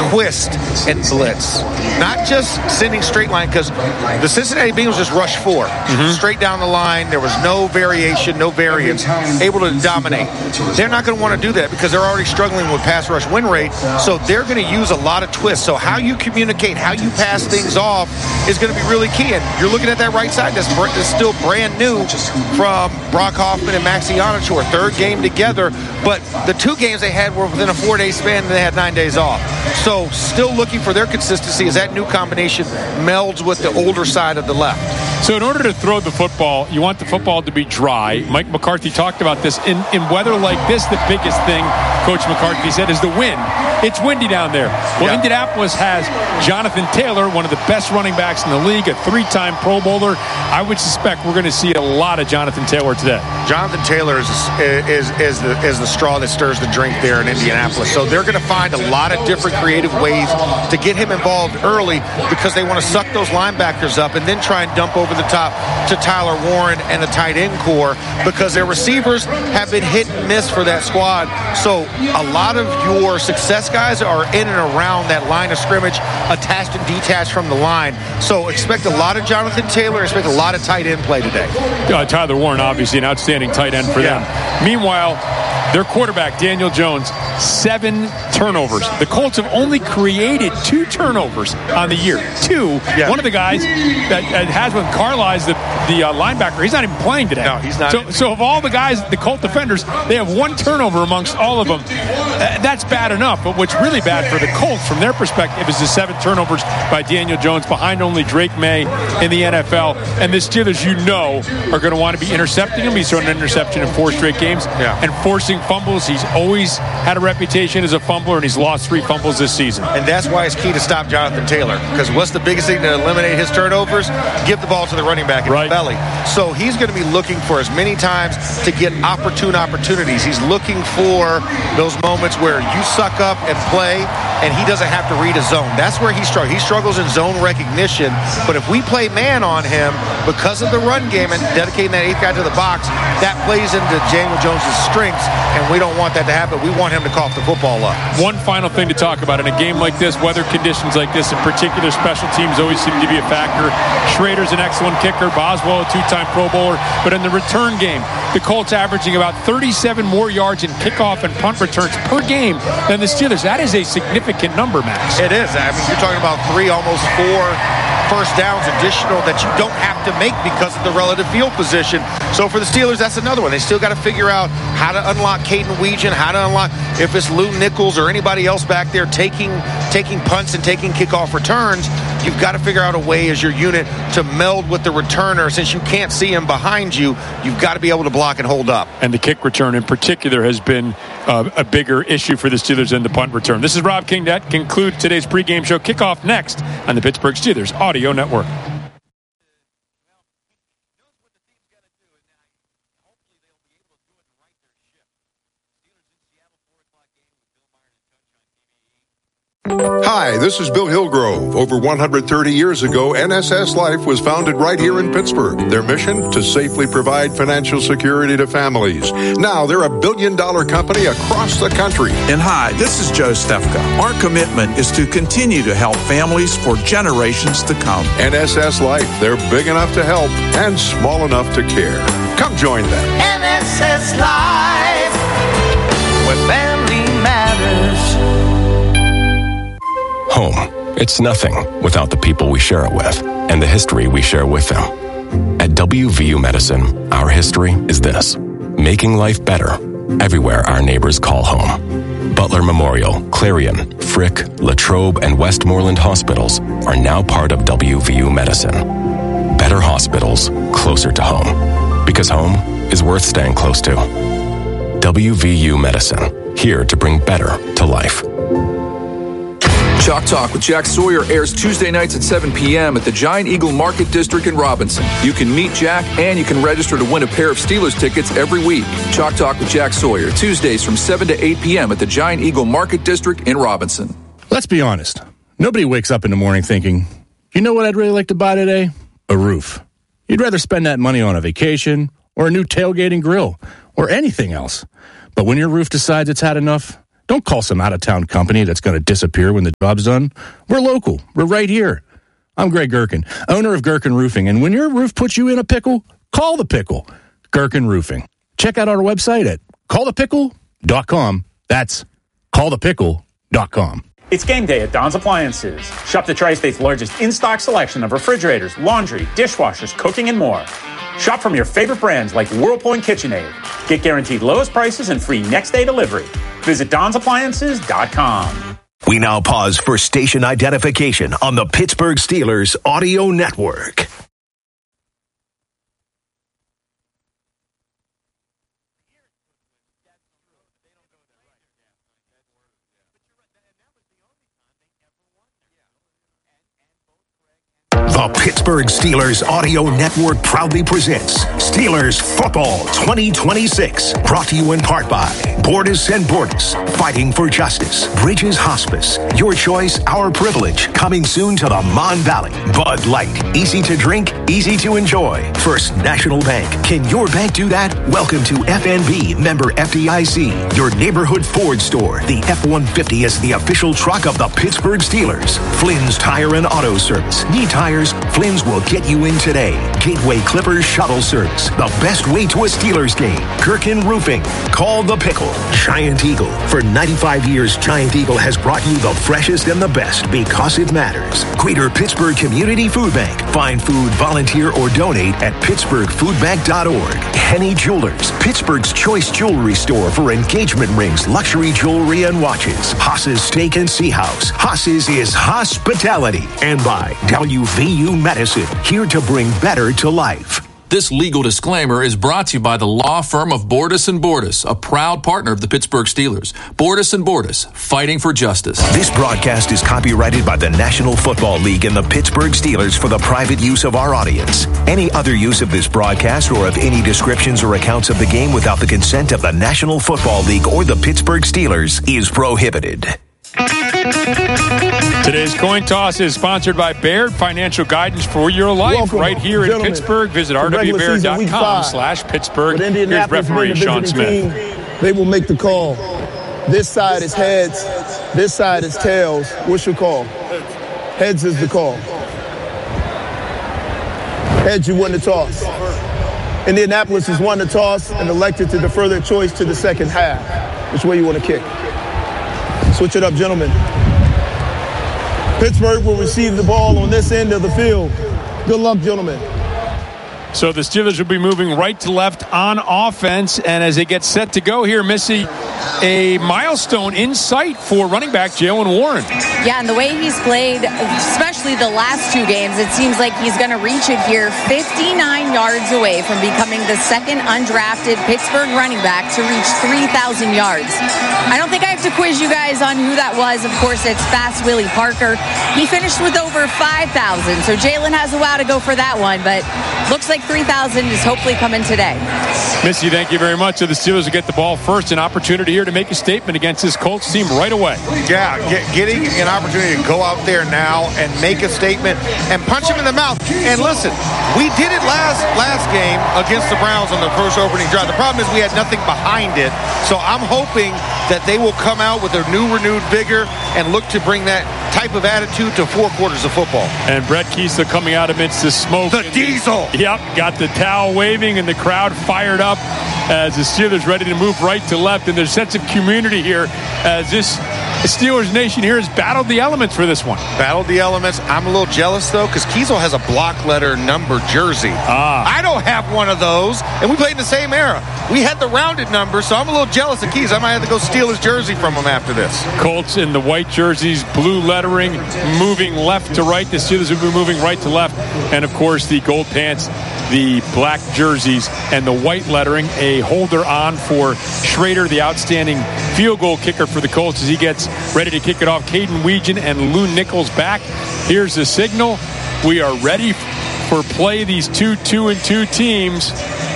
twist and blitz. Not just sending straight line, because the Cincinnati Bengals just rushed 4. Straight down the line. There was no variation, no variance. Able to dominate. They're not going to want to do that because they're already struggling with pass rush win rate. So they're going to use a lot of twists. So how you communicate, how you pass things off is going to be really key. And you're looking at that right side. That's still brand new from Brock Hoffman and Maxi Ionichor. 3rd game together. But the 2 games they had were within a 4-day span and they had 9 days off. So still looking for their consistency as that new combination melds with the older side of the left. So in order to throw the football, you want the football to be dry. Mike McCarthy talked about this. In weather like this, the biggest thing, Coach McCarthy said, is the wind. It's windy down there. Well, Indianapolis has Jonathan Taylor, one of the best running backs in the league, a 3-time Pro Bowler. I would suspect we're going to see a lot of Jonathan Taylor today. Jonathan Taylor is the straw that stirs the drink there in Indianapolis. So they're going to find a lot of different creative ways to get him involved early because they want to suck those linebackers up and then try and dump over the top to Tyler Warren and the tight end core because their receivers have been hit and miss for that squad. So a lot of your success guys are in and around that line of scrimmage, attached and detached from the line. So expect a lot of Jonathan Taylor, expect a lot of tight end play today. Tyler Warren, obviously an outstanding tight end for them. Meanwhile, their quarterback, Daniel Jones, 7 turnovers. The Colts have only created 2 turnovers on the year. 2. Yeah. One of the guys that has one, Carlisle, the linebacker, he's not even playing today. No, he's not. So of all the guys, the Colt defenders, they have 1 turnover amongst all of them. That's bad enough, but what's really bad for the Colts from their perspective is the 7 turnovers by Daniel Jones, behind only Drake May in the NFL. And the Steelers, are going to want to be intercepting him. He's thrown an interception in 4 straight games and forcing fumbles. He's always had a reputation as a fumbler, and he's lost 3 fumbles this season. And that's why it's key to stop Jonathan Taylor, because what's the biggest thing to eliminate his turnovers? Give the ball to the running back in the belly. So he's going to be looking for as many times to get opportunities. He's looking for those moments where you suck up and play, and he doesn't have to read a zone. That's where he struggles. He struggles in zone recognition, but if we play man on him because of the run game and dedicating that 8th guy to the box, that plays into Daniel Jones' strengths, and we don't want that to happen. We want him to cough the football up. One final thing to talk about. In a game like this, weather conditions like this, in particular, special teams always seem to be a factor. Schrader's an excellent kicker. Boswell, a 2-time Pro Bowler. But in the return game, the Colts averaging about 37 more yards in kickoff and punt returns per game than the Steelers. That is a significant number, Max. It is. I mean, you're talking about 3, almost 4 first downs additional that you don't have to make because of the relative field position. So for the Steelers, that's another one. They still got to figure out how to unlock Caden Weegan, how to unlock if it's Lou Nichols or anybody else back there taking punts and taking kickoff returns. You've got to figure out a way as your unit to meld with the returner. Since you can't see him behind you, you've got to be able to block and hold up. And the kick return in particular has been a bigger issue for the Steelers than the punt return. This is Rob King. That concludes today's pregame show. Kickoff next on the Pittsburgh Steelers Audio Network. Hi, this is Bill Hillgrove. Over 130 years ago, NSS Life was founded right here in Pittsburgh. Their mission? To safely provide financial security to families. Now, they're a billion-dollar company across the country. And hi, this is Joe Stefka. Our commitment is to continue to help families for generations to come. NSS Life, they're big enough to help and small enough to care. Come join them. NSS Life, where family matters. Home. It's nothing without the people we share it with and the history we share with them. At WVU Medicine, our history is this: making life better everywhere our neighbors call home. Butler Memorial, Clarion, Frick, Latrobe, and Westmoreland hospitals are now part of WVU Medicine. Better hospitals, closer to home. Because home is worth staying close to. WVU Medicine, here to bring better to life. Chalk Talk with Jack Sawyer airs Tuesday nights at 7 p.m. at the Giant Eagle Market District in Robinson. You can meet Jack and you can register to win a pair of Steelers tickets every week. Chalk Talk with Jack Sawyer, Tuesdays from 7 to 8 p.m. at the Giant Eagle Market District in Robinson. Let's be honest. Nobody wakes up in the morning thinking, you know what I'd really like to buy today? A roof. You'd rather spend that money on a vacation or a new tailgating grill or anything else. But when your roof decides it's had enough, Don't call some out-of-town company that's going to disappear when the job's done. We're local. We're right here. I'm Greg Gherkin, owner of Gherkin Roofing, and when your roof puts you in a pickle, call the pickle. Gherkin Roofing. Check out our website at callthepickle.com. That's callthepickle.com. It's game day at Don's Appliances. Shop the Tri-State's largest in-stock selection of refrigerators, laundry, dishwashers, cooking, and more. Shop from your favorite brands like Whirlpool and KitchenAid. Get guaranteed lowest prices and free next-day delivery. Visit Don'sAppliances.com. We now pause for station identification on the Pittsburgh Steelers Audio Network. The Pittsburgh Steelers Audio Network proudly presents Steelers Football 2026. Brought to you in part by Bordas and Bordas, fighting for justice. Bridges Hospice, your choice, our privilege. Coming soon to the Mon Valley. Bud Light, easy to drink, easy to enjoy. First National Bank, can your bank do that? Welcome to FNB, member FDIC, your neighborhood Ford store. The F-150 is the official truck of the Pittsburgh Steelers. Flynn's Tire and Auto Service. Need tires? Flynn's will get you in today. Gateway Clippers Shuttle Service. The best way to a Steelers game. Gherkin Roofing. Call the Pickle. Giant Eagle. For 95 years, Giant Eagle has brought you the freshest and the best because it matters. Greater Pittsburgh Community Food Bank. Find food, volunteer, or donate at pittsburghfoodbank.org. Henny Jewelers. Pittsburgh's choice jewelry store for engagement rings, luxury jewelry, and watches. Haas's Steak and Sea House. Haas's is hospitality. And by WVU Medicine, here to bring better to life. This legal disclaimer is brought to you by the law firm of Bordas & Bordas, a proud partner of the Pittsburgh Steelers. Bordas & Bordas, fighting for justice. This broadcast is copyrighted by the National Football League and the Pittsburgh Steelers for the private use of our audience. Any other use of this broadcast or of any descriptions or accounts of the game without the consent of the National Football League or the Pittsburgh Steelers is prohibited. Today's coin toss is sponsored by Baird Financial Guidance for your life. Welcome, right here in Pittsburgh. Visit rwbaird.com/Pittsburgh. Here's referee Sean Smith. They will make the call. This side is heads. This side is tails. What's your call? Heads is the call. Heads, you won the toss. Indianapolis has won the toss and elected to defer their choice to the second half. Which way you want to kick? Switch it up, gentlemen. Pittsburgh will receive the ball on this end of the field. Good luck, gentlemen. So the Steelers will be moving right to left on offense, and as they get set to go here, Missy, a milestone in sight for running back Jaylen Warren. Yeah, and the way he's played, especially the last two games, it seems like he's going to reach it here 59 yards away from becoming the second undrafted Pittsburgh running back to reach 3,000 yards. I don't think I have to quiz you guys on who that was. Of course, it's Fast Willie Parker. He finished with over 5,000, so Jaylen has a while to go for that one, but looks like 3,000 is hopefully coming today. Missy, thank you very much. So the Steelers will get the ball first, an opportunity here to make a statement against this Colts team right away. Yeah, getting an opportunity to go out there now and make a statement and punch him in the mouth. And listen, we did it last game against the Browns on the first opening drive. The problem is we had nothing behind it. So I'm hoping that they will come out with their renewed vigor and look to bring that type of attitude to 4 quarters of football. And Brett Kiesel coming out amidst the smoke. The Diesel. Yep, got the towel waving and the crowd fired up as the Steelers ready to move right to left. And there's a sense of community here as this Steelers Nation here has battled the elements for this one. Battled the elements. I'm a little jealous, though, because Kiesel has a block letter number jersey. I don't have one of those, and we played in the same era. We had the rounded number, so I'm a little jealous of Kiesel. I might have to go steal his jersey from him after this. Colts in the white jerseys, blue lettering, moving left to right. The Steelers will be moving right to left. And, of course, the gold pants, the black jerseys, and the white lettering. A holder on for Schrader, the outstanding field goal kicker for the Colts as he gets ready to kick it off. Caden Weegan and Lou Nichols back. Here's the signal. We are ready for play, these 2-2-2 teams.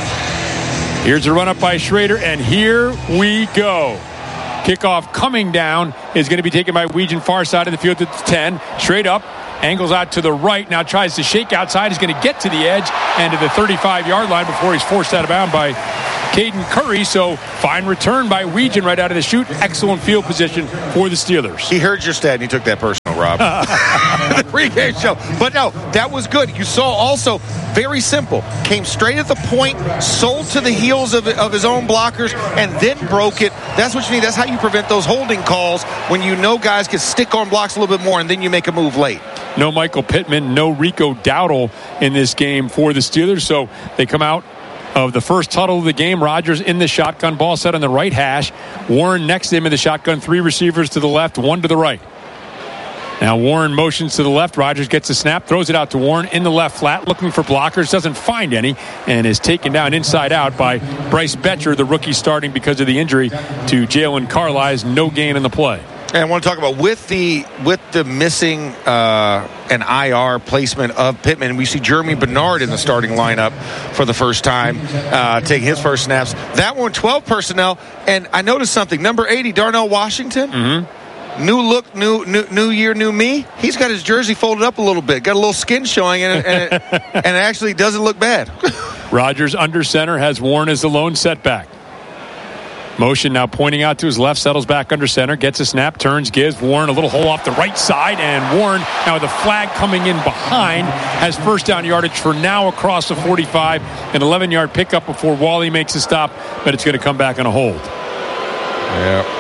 Here's a run up by Schrader, and here we go. Kickoff coming down is going to be taken by Weegan, far side of the field at the 10. Straight up, angles out to the right, now tries to shake outside. He's going to get to the edge and to the 35-yard line before he's forced out of bounds by Caden Curry. So fine return by Weegan right out of the chute. Excellent field position for the Steelers. He heard your stat and he took that personal, Rob. The pregame show. But no, that was good. You saw also, very simple, came straight at the point, sold to the heels of his own blockers, and then broke it. That's what you need. That's how you prevent those holding calls when you know guys can stick on blocks a little bit more and then you make a move late. No Michael Pittman, no Rico Dowdle in this game for the Steelers. So they come out of the first huddle of the game. Rodgers in the shotgun, ball set on the right hash. Warren next to him in the shotgun. 3 receivers to the left, 1 to the right. Now Warren motions to the left. Rodgers gets a snap, throws it out to Warren in the left flat, looking for blockers, doesn't find any, and is taken down inside out by Bryce Betcher, the rookie starting because of the injury to Jalen Carlisle. No gain in the play. And I want to talk about with the missing an IR placement of Pittman, we see Jeremy Bernard in the starting lineup for the first time, taking his first snaps. That one, 12 personnel, and I noticed something. Number 80, Darnell Washington. Mm-hmm. New look, new year, new me. He's got his jersey folded up a little bit, got a little skin showing, and it actually doesn't look bad. Rodgers under center has Warren as the lone setback. Motion now pointing out to his left, settles back under center, gets a snap, turns, gives Warren a little hole off the right side, and Warren, now with the flag coming in behind, has first down yardage for now across the 45, an 11-yard pickup before Wally makes a stop, but it's going to come back on a hold. Yeah.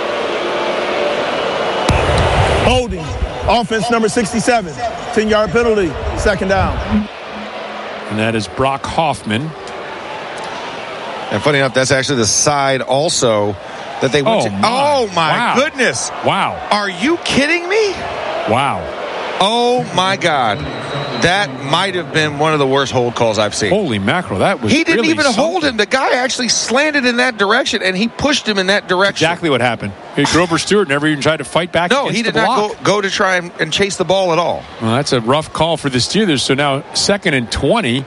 Holding. Offense number 67. 10-yard penalty. Second down. And that is Brock Hoffman. And funny enough, that's actually the side also that they went to. Oh, my goodness. Wow. Are you kidding me? Wow. Oh, my God. That might have been one of the worst hold calls I've seen. Holy mackerel. That was He didn't really even hold him. The guy actually slanted in that direction, and he pushed him in that direction. Exactly what happened. Grover Stewart never even tried to fight back. No, he did not go to try and chase the ball at all. Well, that's a rough call for the Steelers. So now 2nd and 20.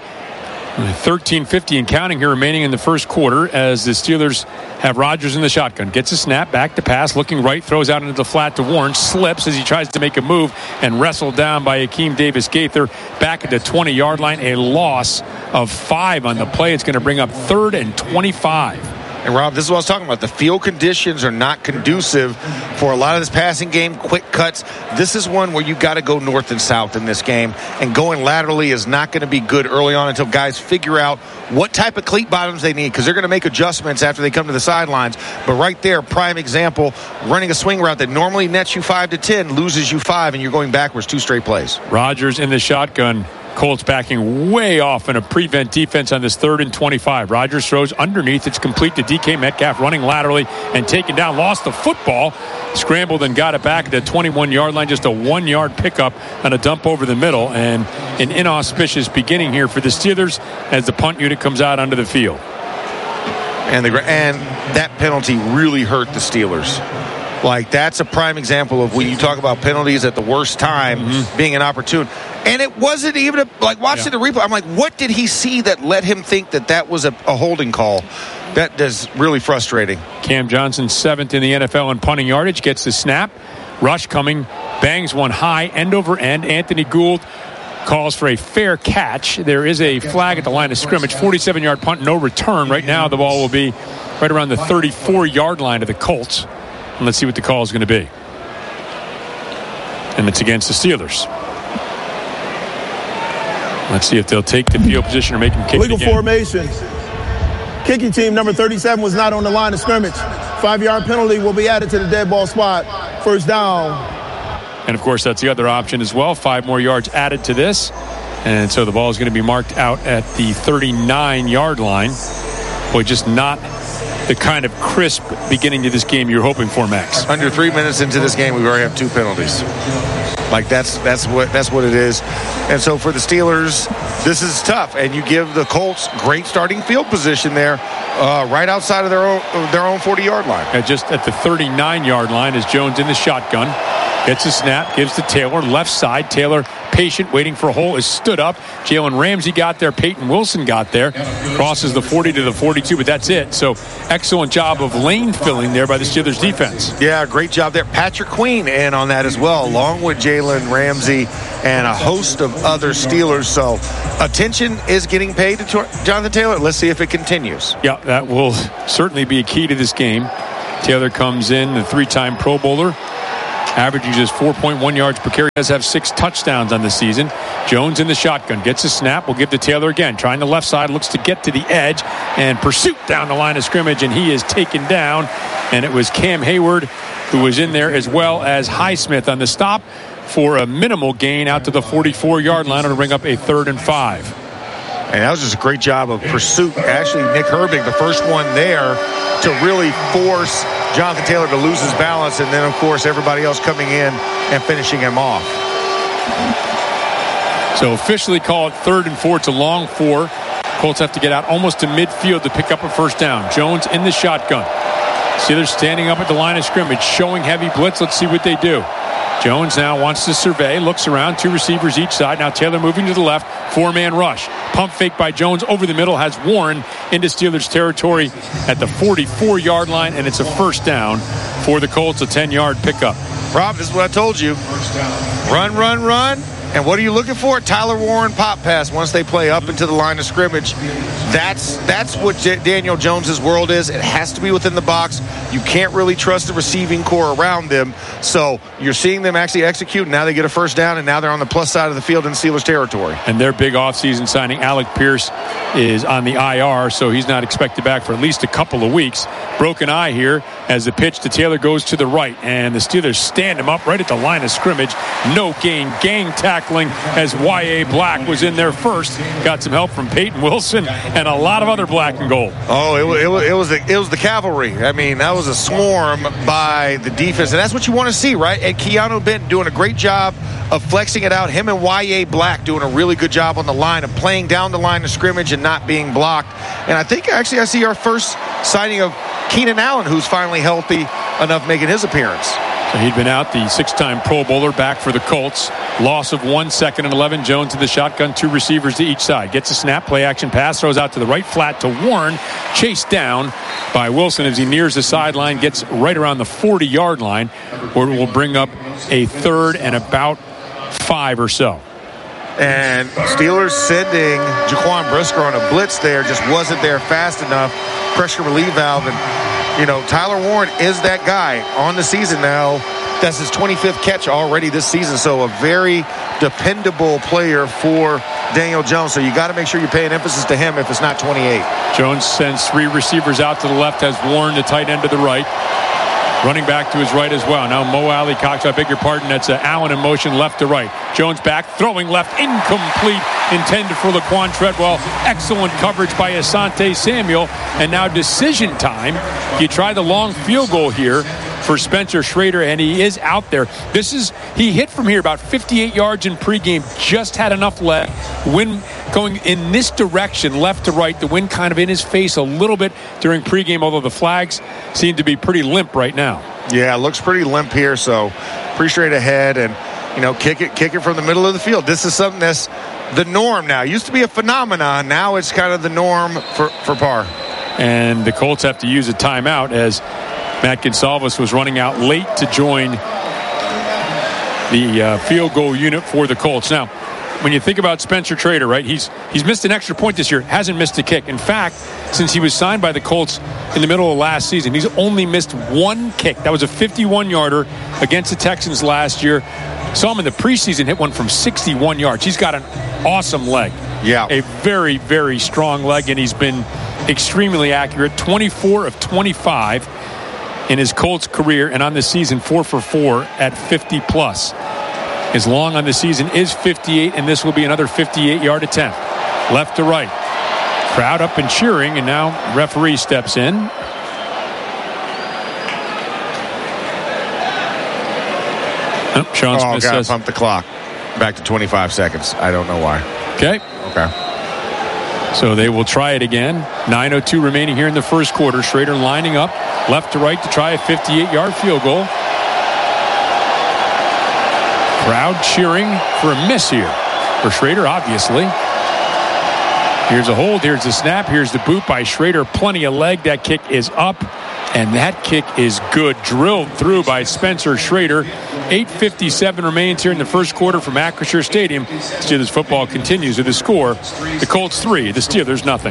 13:50 and counting here remaining in the first quarter as the Steelers have Rodgers in the shotgun. Gets a snap, back to pass, looking right, throws out into the flat to Warren, slips as he tries to make a move and wrestled down by Akeem Davis-Gaither back at the 20-yard line. A loss of 5 on the play. It's going to bring up 3rd and 25. And, Rob, this is what I was talking about. The field conditions are not conducive for a lot of this passing game, quick cuts. This is one where you got to go north and south in this game, and going laterally is not going to be good early on until guys figure out what type of cleat bottoms they need, because they're going to make adjustments after they come to the sidelines. But right there, prime example, running a swing route that normally nets you 5 to 10, loses you 5, and you're going backwards 2 straight plays. Rodgers in the shotgun. Colts backing way off in a prevent defense on this 3rd and 25. Rodgers throws underneath. It's complete to DK Metcalf, running laterally and taken down. Lost the football. Scrambled and got it back at the 21-yard line. Just a 1-yard pickup and a dump over the middle. And an inauspicious beginning here for the Steelers as the punt unit comes out onto the field. And that penalty really hurt the Steelers. Like, that's a prime example of when you talk about penalties at the worst time being an opportune. And it wasn't even watching the replay. I'm like, what did he see that let him think that was a holding call? That is really frustrating. Cam Johnson, 7th in the NFL in punting yardage, gets the snap. Rush coming, bangs one high, end over end. Anthony Gould calls for a fair catch. There is a flag at the line of scrimmage. 47-yard punt, no return. Right now the ball will be right around the 34-yard line of the Colts. And let's see what the call is going to be. And it's against the Steelers. Let's see if they'll take the field position or make him kick Legal again. formation. Kicking team number 37 was not on the line of scrimmage. 5-yard penalty will be added to the dead ball spot. First down. And, of course, that's the other option as well. 5 more yards added to this. And so the ball is going to be marked out at the 39-yard line. Boy, just not the kind of crisp beginning to this game you're hoping for, Max. Under 3 minutes into this game, we already have 2 penalties. Like, that's what it is. And so for the Steelers, this is tough. And you give the Colts great starting field position there, right outside of their own 40-yard line. Just at the 39-yard line is Jones in the shotgun. Gets a snap, gives to Taylor, left side. Taylor patient, waiting for a hole, is stood up. Jalen Ramsey got there. Peyton Wilson got there. Crosses the 40 to the 42, but that's it. So excellent job of lane filling there by the Steelers defense. Yeah, great job there. Patrick Queen in on that as well, along with Jalen Ramsey and a host of other Steelers. So attention is getting paid to Jonathan Taylor. Let's see if it continues. Yeah, that will certainly be a key to this game. Taylor comes in, the 3-time Pro Bowler, averaging just 4.1 yards per carry. Does have 6 touchdowns on the season. Jones in the shotgun. Gets a snap. Will give to Taylor again. Trying the left side. Looks to get to the edge. And pursuit down the line of scrimmage. And he is taken down. And it was Cam Hayward who was in there, as well as Highsmith on the stop for a minimal gain out to the 44-yard line to bring up a 3rd and 5. And that was just a great job of pursuit. Actually, Nick Herbig, the first one there to really force Jonathan Taylor to lose his balance, and then, of course, everybody else coming in and finishing him off. So officially call it 3rd and 4. It's a long 4. Colts have to get out almost to midfield to pick up a first down. Jones in the shotgun. Steelers standing up at the line of scrimmage, showing heavy blitz. Let's see what they do. Jones now wants to survey, looks around, 2 receivers each side. Now Taylor moving to the left, 4-man rush. Pump fake by Jones over the middle, has Warren into Steelers territory at the 44-yard line, and it's a first down for the Colts, a 10-yard pickup. Rob, this is what I told you. Run, run, run. And what are you looking for? Tyler Warren pop pass once they play up into the line of scrimmage. That's what Daniel Jones's world is. It has to be within the box. You can't really trust the receiving core around them. So you're seeing them actually execute. Now they get a first down, and now they're on the plus side of the field in Steelers territory. And their big offseason signing, Alec Pierce, is on the IR, so he's not expected back for at least a couple of weeks. Broken eye here as the pitch to Taylor goes to the right, and the Steelers stand him up right at the line of scrimmage. No gain. Gang tackling as Y.A. Black was in there first. Got some help from Peyton Wilson and a lot of other black and gold. Oh, it was the cavalry. I mean, that was a swarm by the defense, and that's what you want to see, right? And Keanu Benton doing a great job of flexing it out. Him and Y.A. Black doing a really good job on the line of playing down the line of scrimmage and not being blocked. And I think actually I see our first sighting of Keenan Allen, who's finally healthy enough making his appearance. So he'd been out, the 6-time Pro Bowler, back for the Colts. Loss of 1, 2nd and 11. Jones in the shotgun, 2 receivers to each side. Gets a snap, play action pass, throws out to the right flat to Warren. Chased down by Wilson as he nears the sideline, gets right around the 40-yard line, where it will bring up a 3rd and about 5 or so. And Steelers sending Jaquan Brisker on a blitz there, just wasn't there fast enough. Pressure relief valve. And, you know, Tyler Warren is that guy on the season now. That's his 25th catch already this season. So a very dependable player for Daniel Jones. So you got to make sure you pay an emphasis to him if it's not 28. Jones sends 3 receivers out to the left, has Warren, the tight end, to the right. Running back to his right as well. Now Mo Alley Cox, I beg your pardon. That's Allen in motion left to right. Jones back, throwing left, incomplete, intended for Laquan Treadwell. Excellent coverage by Asante Samuel. And now decision time. You try the long field goal here for Spencer Schrader, and he is out there. He hit from here about 58 yards in pregame, just had enough leg. Wind going in this direction, left to right, the wind kind of in his face a little bit during pregame, although the flags seem to be pretty limp right now. Yeah, it looks pretty limp here, so pretty straight ahead, and, you know, kick it from the middle of the field. This is something that's the norm now. It used to be a phenomenon. Now it's kind of the norm for Parr. And the Colts have to use a timeout as Matt Gonsalves was running out late to join the field goal unit for the Colts. Now, when you think about Spencer Schrader, right, he's missed an extra point this year, hasn't missed a kick. In fact, since he was signed by the Colts in the middle of last season, he's only missed 1 kick. That was a 51-yarder against the Texans last year. Saw him in the preseason hit one from 61 yards. He's got an awesome leg. Yeah. A very, very strong leg, and he's been extremely accurate. 24 of 25 in his Colts career, and on the season 4 for 4 at 50+. His long on the season is 58, and this will be another 58-yard attempt. Left to right. Crowd up and cheering, and now referee steps in. Oh, Sean Smith says, pump the clock back to 25 seconds. I don't know why. Okay. So they will try it again. 9:02 remaining here in the first quarter. Schrader lining up left to right to try a 58-yard field goal. Crowd cheering for a miss here for Schrader, obviously. Here's a hold. Here's the snap. Here's the boot by Schrader. Plenty of leg. That kick is up. And that kick is good. Drilled through by Spencer Schrader. 8:57 remains here in the first quarter from Acrisure Stadium. Steelers football continues with the score. The Colts 3, the Steelers nothing.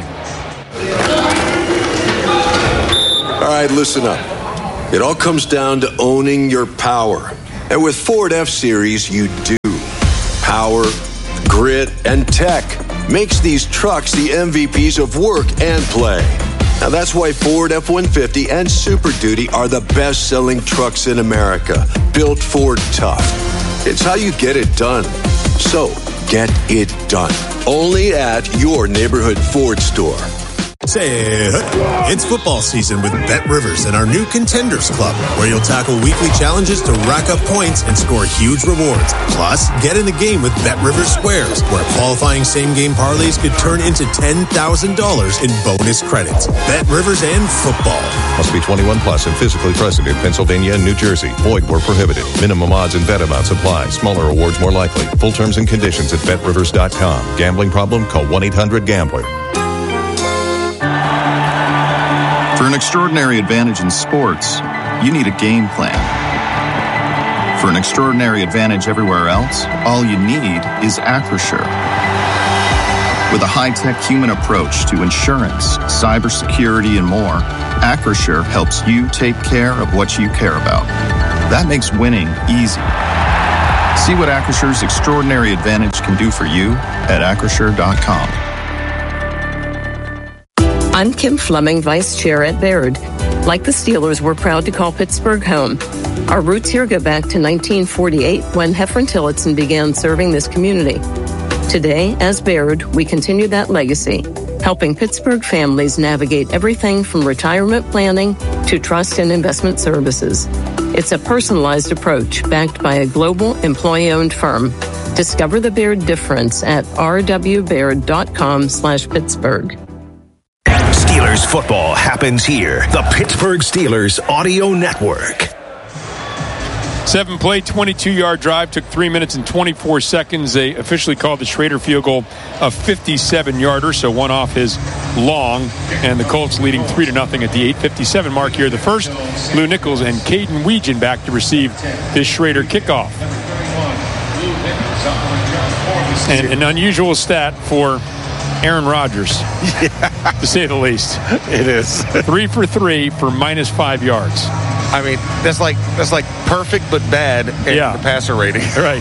All right, listen up. It all comes down to owning your power. And with Ford F-Series, you do. Power, grit, and tech makes these trucks the MVPs of work and play. Now that's why Ford F-150 and Super Duty are the best-selling trucks in America. Built Ford tough. It's how you get it done. So, get it done. Only at your neighborhood Ford store. Say, it's football season with Bet Rivers and our new Contenders Club, where you'll tackle weekly challenges to rack up points and score huge rewards. Plus, get in the game with Bet Rivers Squares, where qualifying same-game parlays could turn into $10,000 in bonus credits. Bet Rivers and football. Must be 21 plus and physically present in Pennsylvania and New Jersey. Void where prohibited. Minimum odds and bet amounts apply. Smaller awards more likely. Full terms and conditions at BetRivers.com. Gambling problem? Call 1-800-GAMBLER. For an extraordinary advantage in sports, you need a game plan. For an extraordinary advantage everywhere else, all you need is Acrisure. With a high-tech human approach to insurance, cybersecurity, and more, Acrisure helps you take care of what you care about. That makes winning easy. See what Acrisure's extraordinary advantage can do for you at Acrisure.com. I'm Kim Fleming, Vice Chair at Baird. Like the Steelers, we're proud to call Pittsburgh home. Our roots here go back to 1948 when Heffron Tillotson began serving this community. Today, as Baird, we continue that legacy, helping Pittsburgh families navigate everything from retirement planning to trust and investment services. It's a personalized approach backed by a global employee-owned firm. Discover the Baird difference at rwbaird.com/Pittsburgh. Steelers football happens here. The Pittsburgh Steelers Audio Network. 7-play, 22-yard drive. Took 3 minutes and 24 seconds. They officially called the Schrader field goal a 57-yarder, so one off his long. And the Colts leading 3-0 at the 8:57 mark here. The first, Lou Nichols and Caden Weegan back to receive this Schrader kickoff. And an unusual stat for Aaron Rodgers, to say the least. It is 3 for 3 for -5 yards. I mean, that's like perfect but bad in the passer rating. Right.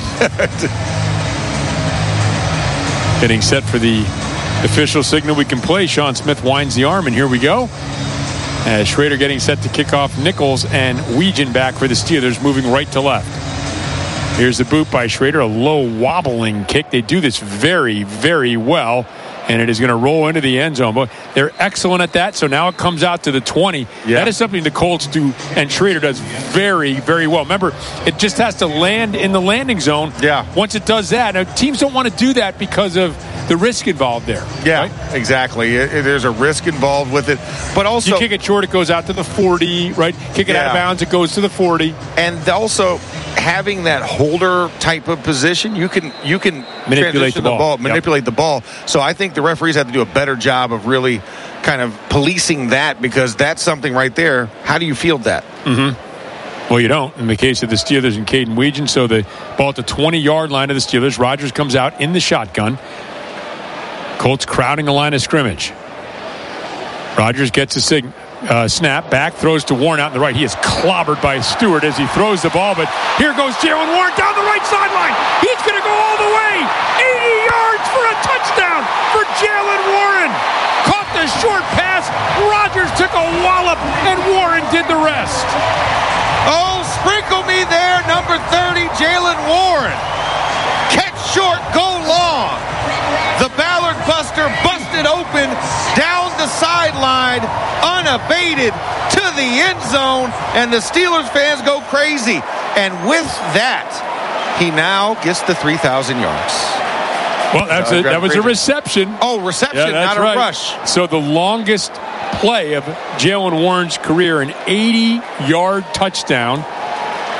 Getting set for the official signal we can play. Sean Smith winds the arm, and here we go. As Schrader getting set to kick off. Nichols and Weegan back for the Steelers, moving right to left. Here's the boot by Schrader, a low wobbling kick. They do this very, very well. And it is going to roll into the end zone. But they're excellent at that, so now it comes out to the 20. Yeah. That is something the Colts do, and Schrader does very, very well. Remember, it just has to land in the landing zone. Yeah. Once it does that, now teams don't want to do that because of the risk involved there. Yeah, right? Exactly. There's a risk involved with it. But also, you kick it short, it goes out to the 40, right? Kick it out of bounds, it goes to the 40. And also, having that holder type of position, you can manipulate the ball. Manipulate the ball. So I think the referees have to do a better job of really kind of policing that, because that's something right there. How do you field that? Mm-hmm. Well, you don't in the case of the Steelers and Caden Weegan. So the ball at the 20-yard line of the Steelers. Rodgers comes out in the shotgun. Colts crowding the line of scrimmage. Rodgers gets a snap back, throws to Warren out in the right. He is clobbered by Stewart as he throws the ball, but here goes Jaylen Warren down the right sideline. He's going to go all the way. 80 yards for a touchdown for Jaylen Warren. Caught the short pass. Rodgers took a wallop, and Warren did the rest. Oh, sprinkle me there, number 30, Jaylen Warren. Catch short, go long. The Ballard Buster busted open down the sideline, unabated to the end zone, and the Steelers fans go crazy. And with that, he now gets the 3,000 yards. Well, that was a reception. Oh, reception, not a rush. So the longest play of Jaylen Warren's career, an 80-yard touchdown.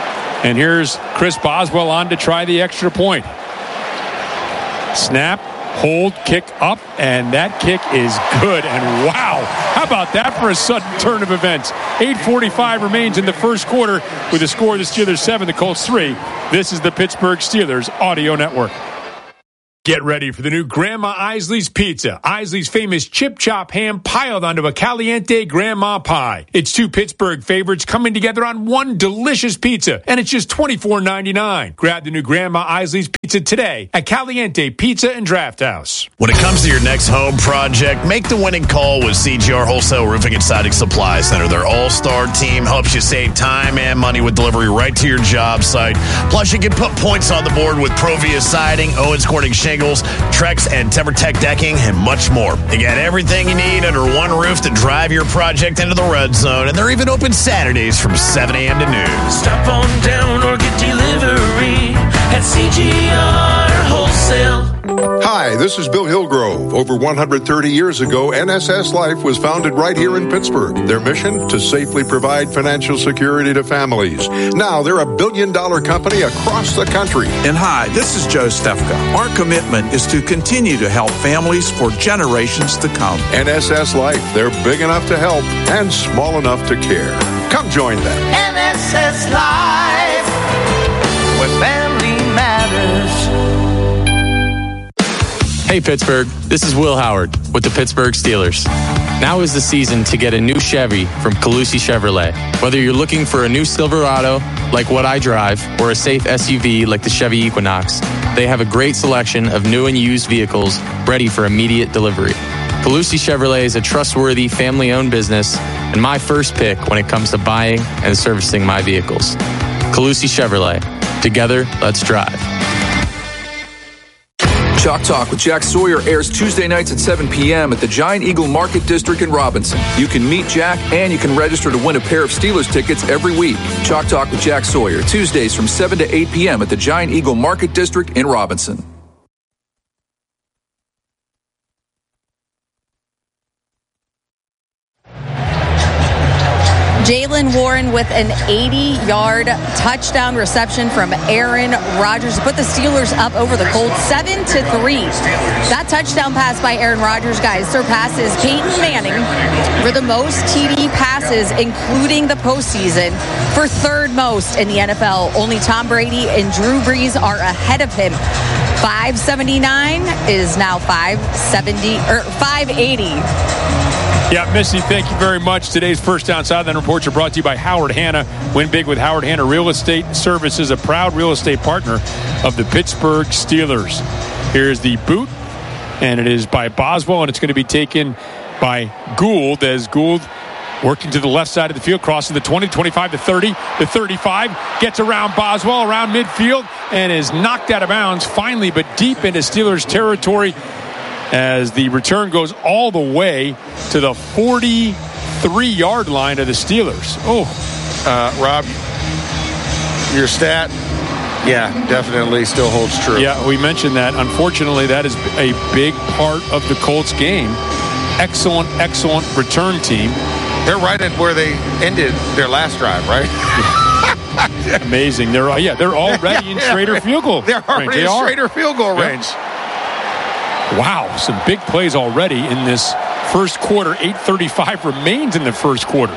And here's Chris Boswell on to try the extra point. Snap, hold, kick up, and that kick is good. And wow, how about that for a sudden turn of events? 8:45 remains in the first quarter with the score of the Steelers 7, the Colts 3. This is the Pittsburgh Steelers Audio Network. Get ready for the new Grandma Isley's Pizza. Isley's famous chip chop ham piled onto a caliente grandma pie. It's two Pittsburgh favorites coming together on one delicious pizza, and it's just $24.99. Grab the new Grandma Isley's Pizza today at Caliente Pizza and Draft House. When it comes to your next home project, make the winning call with CGR Wholesale Roofing and Siding Supply Center. Their all-star team helps you save time and money with delivery right to your job site. Plus, you can put points on the board with Provia Siding, Owens Corning Shingles, Trex and TimberTech decking, and much more. You got everything you need under one roof to drive your project into the red zone, and they're even open Saturdays from 7 a.m. to noon. Stop on down or get delivery at CGR Wholesale. Hi, this is Bill Hillgrove. Over 130 years ago, NSS Life was founded right here in Pittsburgh. Their mission? To safely provide financial security to families. Now, they're a billion-dollar company across the country. And hi, this is Joe Stefka. Our commitment is to continue to help families for generations to come. NSS Life, they're big enough to help and small enough to care. Come join them. NSS Live, where family matters. Hey Pittsburgh, this is Will Howard with the Pittsburgh Steelers. Now is the season to get a new Chevy from Calusi Chevrolet. Whether you're looking for a new Silverado, like what I drive, or a safe SUV like the Chevy Equinox, they have a great selection of new and used vehicles ready for immediate delivery. Calusi Chevrolet is a trustworthy, family-owned business and my first pick when it comes to buying and servicing my vehicles. Calusi Chevrolet. Together, let's drive. Chalk Talk with Jack Sawyer airs Tuesday nights at 7 p.m. at the Giant Eagle Market District in Robinson. You can meet Jack and you can register to win a pair of Steelers tickets every week. Chalk Talk with Jack Sawyer, Tuesdays from 7 to 8 p.m. at the Giant Eagle Market District in Robinson. Jaylen Warren with an 80-yard touchdown reception from Aaron Rodgers to put the Steelers up over the Colts 7-3. That touchdown pass by Aaron Rodgers, guys, surpasses Peyton Manning for the most TD passes, including the postseason, for third most in the NFL. Only Tom Brady and Drew Brees are ahead of him. 579 is now 580. Yeah, Missy, thank you very much. Today's First Down Sideline Reports are brought to you by Howard Hanna. Win big with Howard Hanna Real Estate Services, a proud real estate partner of the Pittsburgh Steelers. Here's the boot, and it is by Boswell, and it's going to be taken by Gould, as Gould working to the left side of the field, crossing the 20, 25 to 30, the 35, gets around Boswell, around midfield, and is knocked out of bounds finally, but deep into Steelers territory, as the return goes all the way to the 43-yard line of the Steelers. Rob, your stat, yeah, definitely still holds true. Yeah, we mentioned that. Unfortunately, that is a big part of the Colts game. Excellent return team. They're right at where they ended their last drive, right? Amazing. They're already in Schrader field goal. They're already in Schrader field goal range. Wow, some big plays already in this first quarter. 8:35 remains in the first quarter.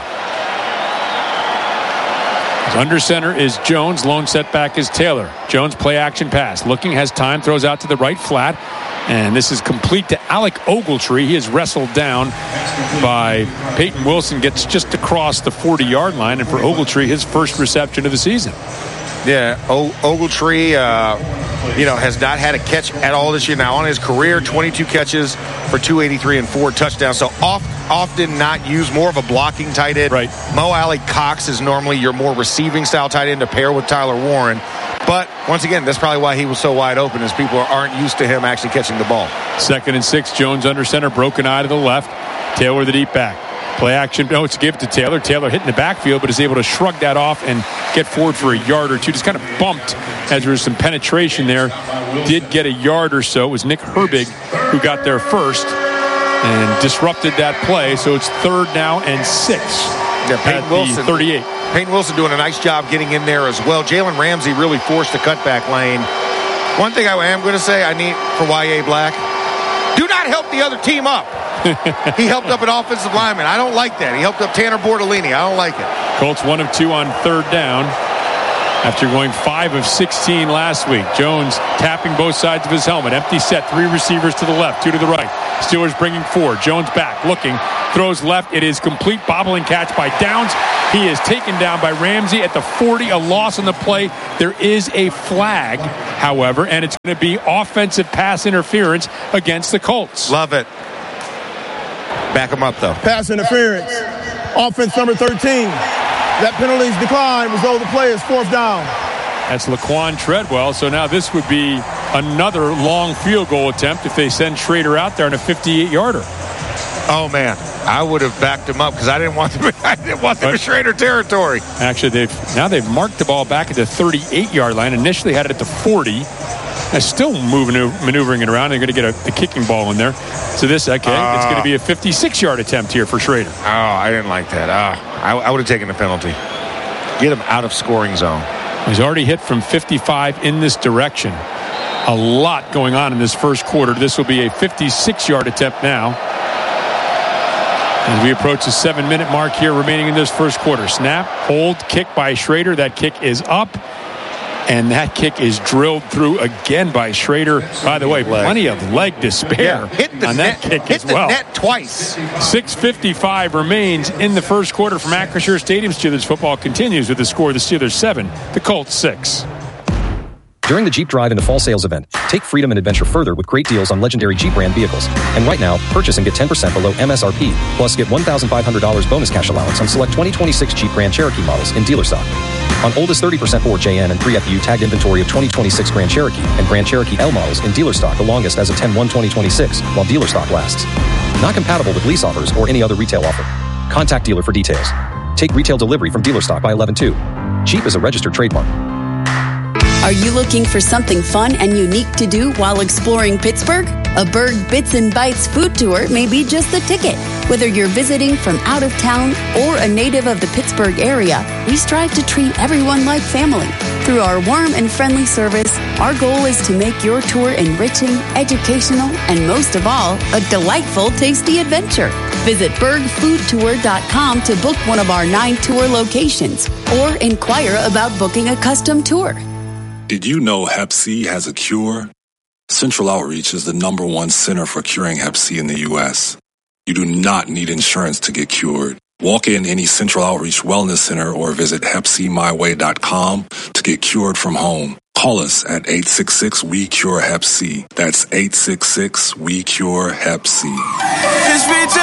Under center is Jones. Lone setback is Taylor. Jones play action pass. Looking, has time, throws out to the right flat. And this is complete to Alec Ogletree. He is wrestled down by Peyton Wilson. Gets just across the 40-yard line. And for Ogletree, his first reception of the season. Yeah, Ogletree, has not had a catch at all this year. Now, on his career, 22 catches for 283 and 4 touchdowns. So often not used, more of a blocking tight end. Right. Mo Alley Cox is normally your more receiving style tight end to pair with Tyler Warren. But once again, that's probably why he was so wide open, is people aren't used to him actually catching the ball. 2nd and 6, Jones under center, broken eye to the left. Taylor the deep back. Play action notes give it to Taylor. Taylor hitting the backfield, but is able to shrug that off and get forward for a yard or two. Just kind of bumped as there was some penetration there. Did get a yard or so. It was Nick Herbig who got there first and disrupted that play. So it's 3rd now and 6 Yeah, Peyton Wilson, 38. Peyton Wilson doing a nice job getting in there as well. Jalen Ramsey really forced the cutback lane. One thing I am going to say I need for Y.A. Black, do not help the other team up. He helped up an offensive lineman. I don't like that. He helped up Tanner Bortolini. I don't like it. Colts 1 of 2 on third down after going 5 of 16 last week. Jones tapping both sides of his helmet. Empty set. 3 receivers to the left, 2 to the right. Steelers bringing 4. Jones back, looking, throws left. It is complete bobbling catch by Downs. He is taken down by Ramsey at the 40, a loss on the play. There is a flag, however, and it's going to be offensive pass interference against the Colts. Love it. Back him up, though. Pass interference. Offense number 13. That penalty's declined. Result of the play is 4th down. That's Laquan Treadwell. So now this would be another long field goal attempt if they send Schrader out there on a 58-yarder. Oh, man. I would have backed him up because I didn't want them in Schrader territory. Actually, they've marked the ball back at the 38-yard line. Initially had it at the 40. They're still maneuvering it around. They're going to get the kicking ball in there. So it's going to be a 56-yard attempt here for Schrader. Oh, I didn't like that. I would have taken the penalty. Get him out of scoring zone. He's already hit from 55 in this direction. A lot going on in this first quarter. This will be a 56-yard attempt now. As we approach the 7-minute mark here remaining in this first quarter. Snap, hold, kick by Schrader. That kick is up. And that kick is drilled through again by Schrader. By the way, plenty of leg to spare on that kick as well. Hit the net twice. 6:55 remains in the first quarter from Acrisure Stadium. Steelers football continues with the score: the Steelers 7, the Colts 6. During the Jeep Drive in the Fall Sales Event, take freedom and adventure further with great deals on legendary Jeep brand vehicles. And right now, purchase and get 10% below MSRP. Plus, get $1,500 bonus cash allowance on select 2026 Jeep Grand Cherokee models in dealer stock. On oldest 30% or JN and 3FU tagged inventory of 2026 Grand Cherokee and Grand Cherokee L models in dealer stock the longest as of 10/1/2026 while dealer stock lasts. Not compatible with lease offers or any other retail offer. Contact dealer for details. Take retail delivery from dealer stock by 11/2. Jeep is a registered trademark. Are you looking for something fun and unique to do while exploring Pittsburgh? A Berg Bits and Bites food tour may be just the ticket. Whether you're visiting from out of town or a native of the Pittsburgh area, we strive to treat everyone like family. Through our warm and friendly service, our goal is to make your tour enriching, educational, and most of all, a delightful, tasty adventure. Visit bergfoodtour.com to book one of our 9 tour locations or inquire about booking a custom tour. Did you know Hep C has a cure? Central Outreach is the #1 center for curing Hep C in the U.S. You do not need insurance to get cured. Walk in any Central Outreach Wellness Center or visit HepCMyWay.com to get cured from home. Call us at 866-WE-CURE-HEP-C. That's 866-WE-CURE-HEP-C. Just reach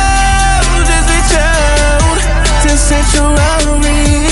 out to Central Outreach.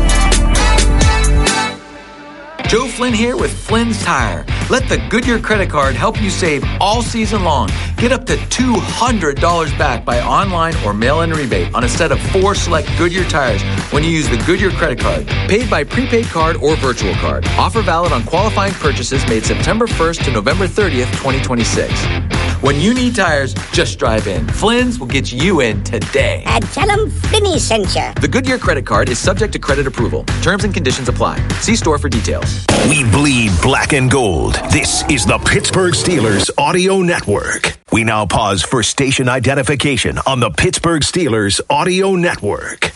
Joe Flynn here with Flynn's Tire. Let the Goodyear credit card help you save all season long. Get up to $200 back by online or mail-in rebate on a set of 4 select Goodyear tires when you use the Goodyear credit card. Paid by prepaid card or virtual card. Offer valid on qualifying purchases made September 1st to November 30th, 2026. When you need tires, just drive in. Flynn's will get you in today. And tell them Flinny sent you. The Goodyear credit card is subject to credit approval. Terms and conditions apply. See store for details. We bleed black and gold. This is the Pittsburgh Steelers Audio Network. We now pause for station identification on the Pittsburgh Steelers Audio Network.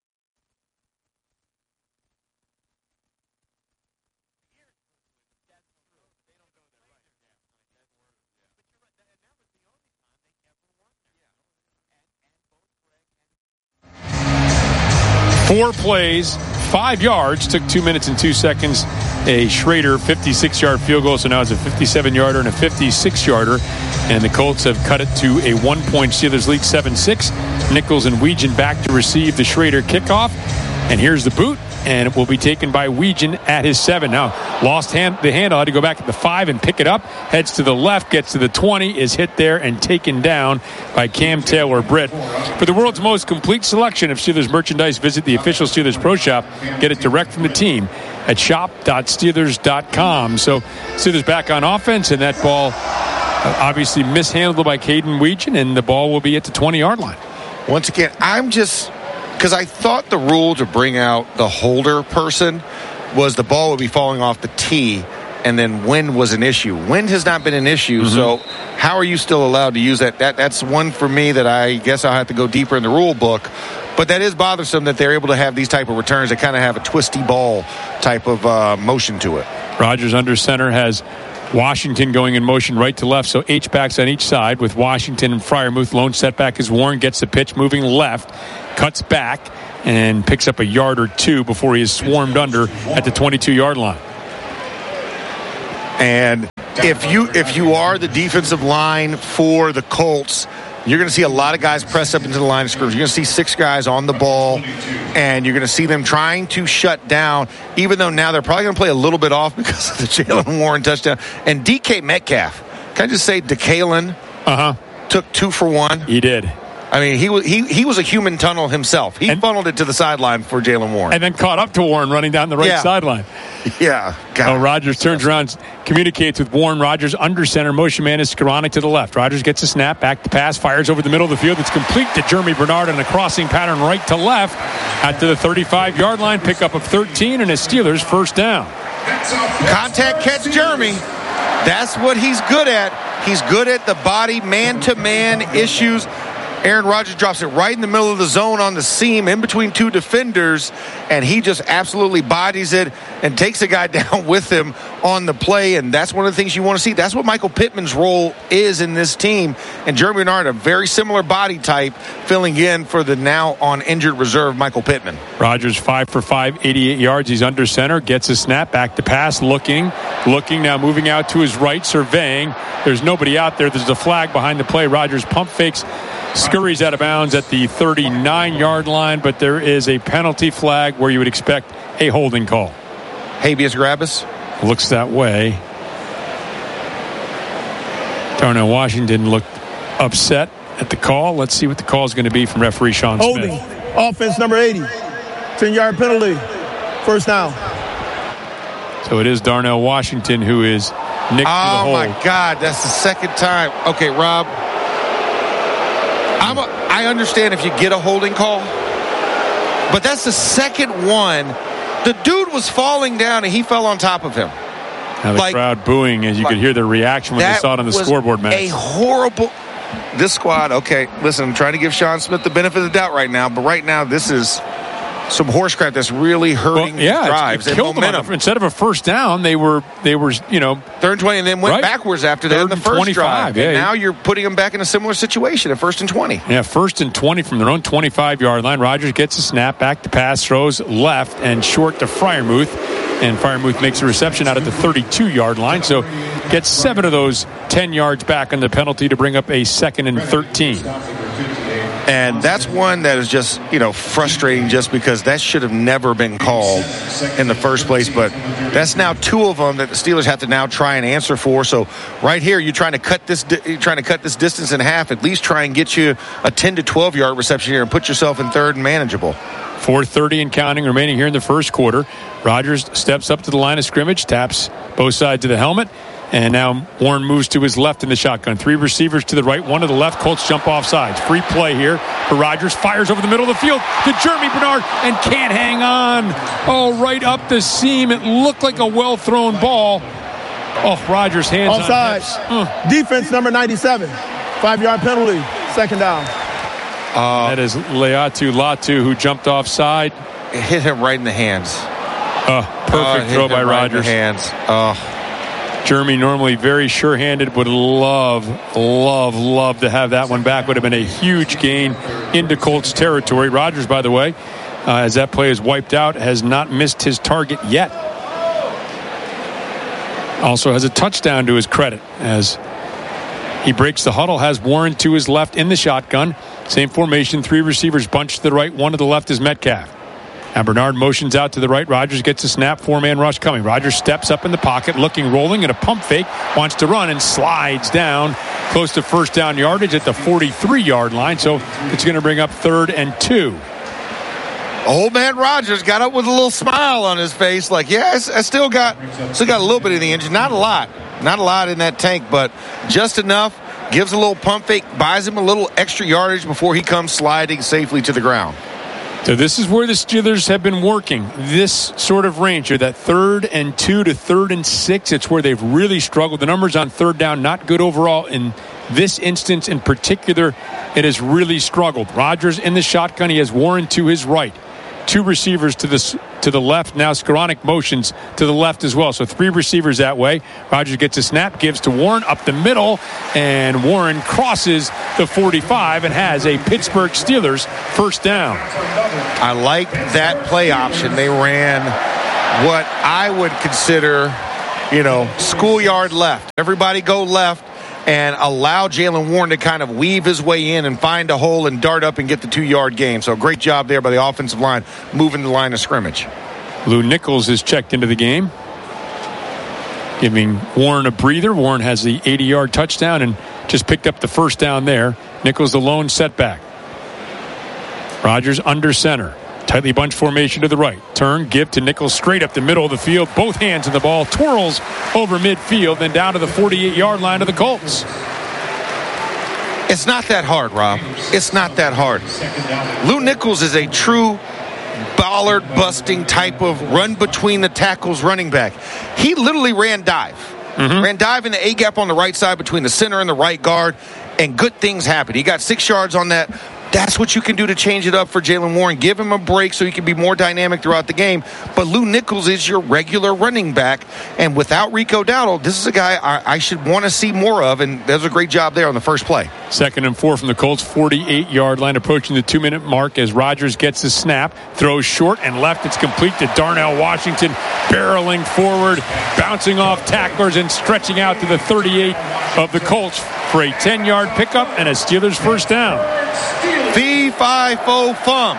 Four plays, 5 yards, took 2 minutes and 2 seconds. A Schrader 56-yard field goal, so now it's a 57-yarder and a 56-yarder. And the Colts have cut it to a 1-point Steelers lead, 7-6. Nichols and Weegan back to receive the Schrader kickoff. And here's the boot, and it will be taken by Weegan at his 7. Now, lost the handle, had to go back at the 5 and pick it up. Heads to the left, gets to the 20, is hit there and taken down by Cam Taylor-Britt. For the world's most complete selection of Steelers merchandise, visit the official Steelers Pro Shop. Get it direct from the team at shop.steelers.com. So Steelers back on offense, and that ball obviously mishandled by Caden Weegan, and the ball will be at the 20-yard line. Once again, I'm just because I thought the rule to bring out the holder person was the ball would be falling off the tee, and then wind was an issue. Wind has not been an issue, so how are you still allowed to use that? That's one for me that I guess I'll have to go deeper in the rule book. But that is bothersome that they're able to have these type of returns that kind of have a twisty ball type of motion to it. Rogers under center has Washington going in motion right to left, so H-backs on each side with Washington and Freiermuth. Lone setback as Warren gets the pitch moving left, cuts back, and picks up a yard or two before he is swarmed under at the 22-yard line. And if you are the defensive line for the Colts, you're going to see a lot of guys press up into the line of scrimmage. You're going to see 6 guys on the ball, and you're going to see them trying to shut down, even though now they're probably going to play a little bit off because of the Jaylen Warren touchdown. And DK Metcalf, can I just say DeKalen took 2 for 1? He did. I mean, he was a human tunnel himself. He funneled it to the sideline for Jaylen Warren. And then caught up to Warren running down the right sideline. Yeah. Oh, Rogers turns around, communicates with Warren. Rogers under center. Motion man is Skoranek to the left. Rogers gets a snap, back to pass, fires over the middle of the field. It's complete to Jeremy Bernard in a crossing pattern right to left out to the 35-yard line. Pickup of 13 and a Steelers first down. Contact catch Jeremy. That's what he's good at. He's good at the body, man-to-man issues. Aaron Rodgers drops it right in the middle of the zone on the seam in between 2 defenders, and he just absolutely bodies it and takes a guy down with him on the play, and that's one of the things you want to see. That's what Michael Pittman's role is in this team, and Jeremy Bernard, a very similar body type, filling in for the now on injured reserve Michael Pittman. Rodgers 5 for 5, 88 yards. He's under center, gets a snap, back to pass, looking, now moving out to his right, surveying. There's nobody out there. There's a flag behind the play. Rodgers pump fakes, scurries out of bounds at the 39-yard line, but there is a penalty flag where you would expect a holding call. Habeas Grabus? Looks that way. Darnell Washington looked upset at the call. Let's see what the call is going to be from referee Sean Smith. Holding. Offense number 80. 10-yard penalty. First down. So it is Darnell Washington who is nicked for the hold. Oh, my God. That's the second time. Okay, Rob. I understand if you get a holding call, but that's the second one. The dude was falling down, and he fell on top of him. Now the crowd booing, as you could hear their reaction when they saw it on the scoreboard, Max. A horrible... This squad, okay, listen, I'm trying to give Sean Smith the benefit of the doubt right now, but right now this is some horse crap that's really hurting drives and momentum. Instead of a first down, they were 3rd and 20, and then went backwards after that in the first drive. And now you're putting them back in a similar situation at 1st and 20. Yeah, 1st and 20 from their own 25-yard line. Rodgers gets a snap, back to pass, throws left and short to Freiermuth. And Freiermuth makes a reception out at the 32-yard line. So gets 7 of those 10 yards back on the penalty to bring up a 2nd and 13. And that's one that is just, frustrating just because that should have never been called in the first place. But that's now 2 of them that the Steelers have to now try and answer for. So right here, you're trying to cut this distance in half. At least try and get you a 10 to 12-yard reception here and put yourself in 3rd and manageable. 4:30 and counting remaining here in the first quarter. Rodgers steps up to the line of scrimmage, taps both sides of the helmet. And now Warren moves to his left in the shotgun. 3 receivers to the right, 1 to the left. Colts jump off sides. Free play here for Rodgers. Fires over the middle of the field to Jeremy Bernard and can't hang on. Oh, right up the seam. It looked like a well-thrown ball. Oh, Rodgers hands offsides. Defense number 97. 5-yard penalty. 2nd down. That is Leatu Latu who jumped offside. It hit him right in the hands. Perfect throw by Rodgers. Jeremy, normally very sure-handed, would love to have that one back. Would have been a huge gain into Colts territory. Rodgers, by the way, as that play is wiped out, has not missed his target yet. Also has a touchdown to his credit as he breaks the huddle, has Warren to his left in the shotgun. Same formation, 3 receivers bunched to the right, 1 to the left is Metcalf. Now Bernard motions out to the right. Rodgers gets a snap. 4-man rush coming. Rodgers steps up in the pocket, looking, rolling, and a pump fake. Wants to run and slides down close to first down yardage at the 43-yard line. So it's going to bring up 3rd and 2. Old man Rodgers got up with a little smile on his face. Like, I still got a little bit in the engine. Not a lot in that tank, but just enough. Gives a little pump fake, buys him a little extra yardage before he comes sliding safely to the ground. So this is where the Steelers have been working. This sort of range here, that 3rd and 2 to 3rd and 6. It's where they've really struggled. The numbers on 3rd down, not good overall. In this instance in particular, it has really struggled. Rodgers in the shotgun. He has Warren to his right. 2 receivers to the left. Now Skoranek motions to the left as well. So 3 receivers that way. Rodgers gets a snap, gives to Warren up the middle, and Warren crosses the 45 and has a Pittsburgh Steelers first down. I like that play option. They ran what I would consider, schoolyard left. Everybody go left and allow Jaylen Warren to kind of weave his way in and find a hole and dart up and get the 2-yard gain. So great job there by the offensive line, moving the line of scrimmage. Lou Nichols is checked into the game, giving Warren a breather. Warren has the 80-yard touchdown and just picked up the first down there. Nichols the lone setback. Rodgers under center. Tightly bunched formation to the right. Turn, give to Nichols straight up the middle of the field. Both hands in the ball. Twirls over midfield, then down to the 48-yard line of the Colts. It's not that hard, Rob. It's not that hard. Lou Nichols is a true bollard-busting type of run-between-the-tackles running back. He literally ran dive. Ran dive in the A-gap on the right side between the center and the right guard, and good things happened. He got 6 yards on that. That's what you can do to change it up for Jaylen Warren. Give him a break so he can be more dynamic throughout the game. But Lou Nichols is your regular running back. And without Rico Dowdle, this is a guy I should want to see more of. And there's a great job there on the first play. 2nd and 4 from the Colts, 48-yard line, approaching the 2-minute mark as Rodgers gets the snap. Throws short and left. It's complete to Darnell Washington, barreling forward, bouncing off tacklers and stretching out to the 38 of the Colts for a 10-yard pickup and a Steelers first down. Fee-fi-fo-fum.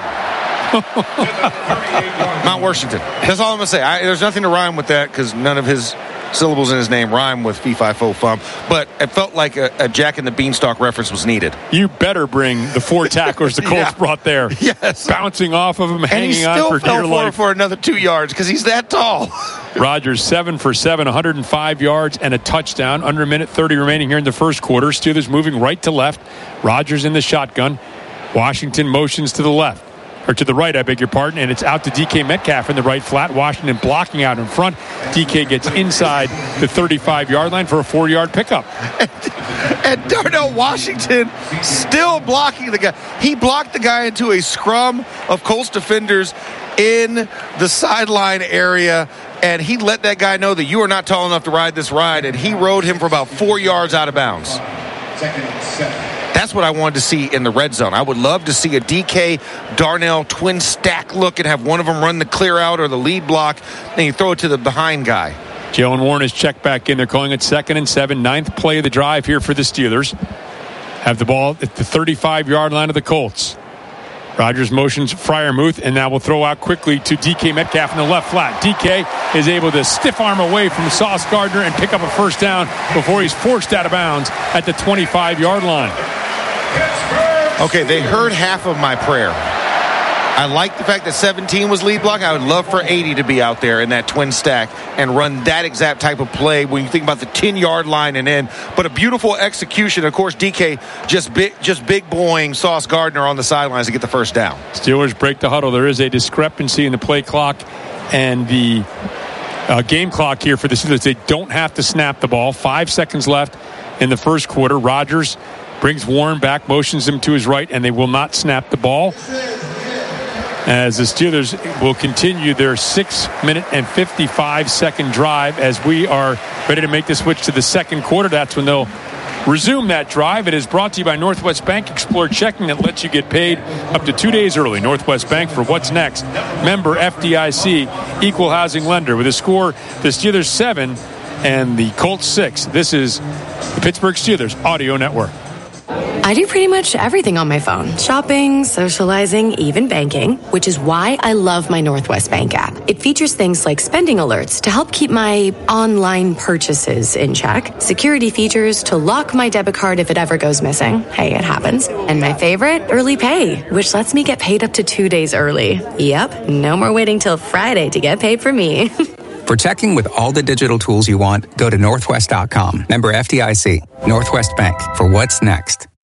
Mount Washington. That's all I'm going to say. There's nothing to rhyme with that because none of his syllables in his name rhyme with fee-fi-fo-fum. But it felt like a Jack and the Beanstalk reference was needed. You better bring the 4 tacklers the Colts brought there. Yes. Bouncing off of him, hanging on for dear life. And he still fell for another 2 yards because he's that tall. Rodgers 7 for 7, 105 yards and a touchdown. Under a minute 30 remaining here in the first quarter. Steelers moving right to left. Rodgers in the shotgun. Washington motions to the left. Or to the right, I beg your pardon, and it's out to DK Metcalf in the right flat. Washington blocking out in front. DK gets inside the 35-yard line for a 4-yard pickup. And Darnell Washington still blocking the guy. He blocked the guy into a scrum of Colts defenders in the sideline area, and he let that guy know that you are not tall enough to ride this ride, and he rode him for about 4 yards out of bounds. 2nd and 7. That's what I wanted to see in the red zone. I would love to see a DK Darnell twin stack look and have one of them run the clear out or the lead block, and you throw it to the behind guy. Jaylen Warren is checked back in. They're calling it 2nd and 7, 9th play of the drive here for the Steelers. Have the ball at the 35-yard line of the Colts. Rodgers motions Freiermuth, and now will throw out quickly to DK Metcalf in the left flat. DK is able to stiff arm away from Sauce Gardner and pick up a first down before he's forced out of bounds at the 25-yard line. Okay, they heard half of my prayer. I like the fact that 17 was lead block. I would love for 80 to be out there in that twin stack and run that exact type of play when you think about the 10-yard line and in. But a beautiful execution. Of course, DK just big boying Sauce Gardner on the sidelines to get the first down. Steelers break the huddle. There is a discrepancy in the play clock and the game clock here for the Steelers. They don't have to snap the ball. 5 seconds left in the first quarter. Rodgers brings Warren back, motions him to his right, and they will not snap the ball. As the Steelers will continue their 6-minute and 55-second drive as we are ready to make the switch to the second quarter. That's when they'll resume that drive. It is brought to you by Northwest Bank. Explore checking that lets you get paid up to 2 days early. Northwest Bank for what's next. Member FDIC, equal housing lender. With a score, the Steelers 7 and the Colts 6. This is the Pittsburgh Steelers Audio Network. I do pretty much everything on my phone. Shopping, socializing, even banking, which is why I love my Northwest Bank app. It features things like spending alerts to help keep my online purchases in check, security features to lock my debit card if it ever goes missing. Hey, it happens. And my favorite, early pay, which lets me get paid up to 2 days early. Yep, no more waiting till Friday to get paid for me. For checking with all the digital tools you want, go to Northwest.com. Member FDIC. Northwest Bank for what's next.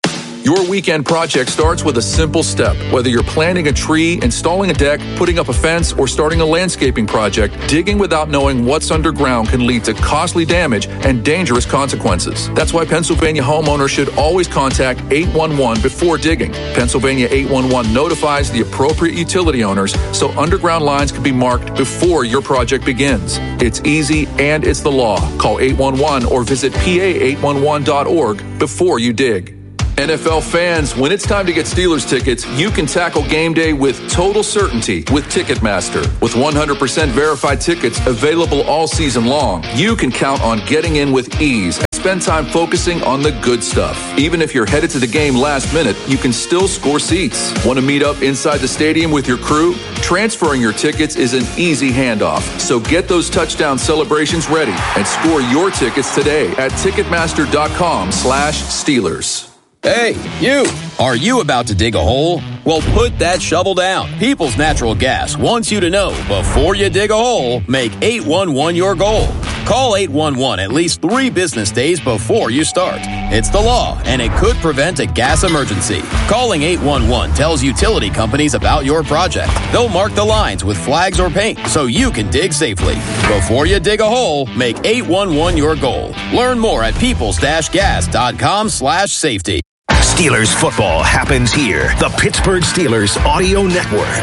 Your weekend project starts with a simple step. Whether you're planting a tree, installing a deck, putting up a fence, or starting a landscaping project, digging without knowing what's underground can lead to costly damage and dangerous consequences. That's why Pennsylvania homeowners should always contact 811 before digging. Pennsylvania 811 notifies the appropriate utility owners so underground lines can be marked before your project begins. It's easy and it's the law. Call 811 or visit PA811.org before you dig. NFL fans, when it's time to get Steelers tickets, you can tackle game day with total certainty with Ticketmaster. With 100% verified tickets available all season long, you can count on getting in with ease and spend time focusing on the good stuff. Even if you're headed to the game last minute, you can still score seats. Want to meet up inside the stadium with your crew? Transferring your tickets is an easy handoff. So get those touchdown celebrations ready and score your tickets today at Ticketmaster.com/Steelers. Hey, you! Are you about to dig a hole? Well, put that shovel down. People's Natural Gas wants you to know, before you dig a hole, make 811 your goal. Call 811 at least 3 business days before you start. It's the law, and it could prevent a gas emergency. Calling 811 tells utility companies about your project. They'll mark the lines with flags or paint so you can dig safely. Before you dig a hole, make 811 your goal. Learn more at peoples-gas.com/safety. Steelers football happens here. The Pittsburgh Steelers Audio Network.